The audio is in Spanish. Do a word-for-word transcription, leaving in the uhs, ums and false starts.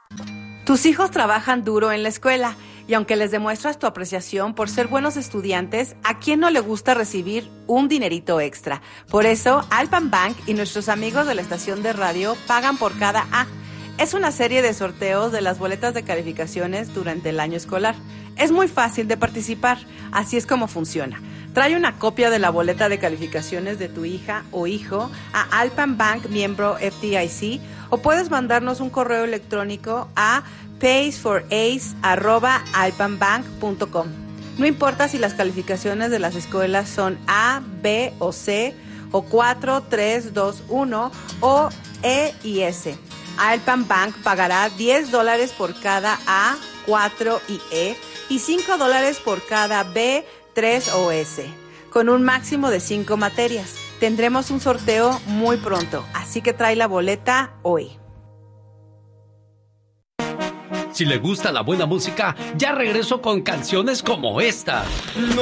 Tus hijos trabajan duro en la escuela y aunque les demuestras tu apreciación por ser buenos estudiantes, ¿a quién no le gusta recibir un dinerito extra? Por eso, Alpan Bank y nuestros amigos de la estación de radio pagan por cada A. Es una serie de sorteos de las boletas de calificaciones durante el año escolar. Es muy fácil de participar, así es como funciona. Trae una copia de la boleta de calificaciones de tu hija o hijo a Alpan Bank miembro F D I C o puedes mandarnos un correo electrónico a pays for ace arroba alpan bank punto com. No importa si las calificaciones de las escuelas son A, B o C o cuatro, tres, dos, uno o E y S. Alpan Bank pagará diez dólares por cada A, cuatro y E y cinco dólares por cada B, tres o S, con un máximo de cinco materias. Tendremos un sorteo muy pronto, así que trae la boleta hoy. Si le gusta la buena música, ya regreso con canciones como esta.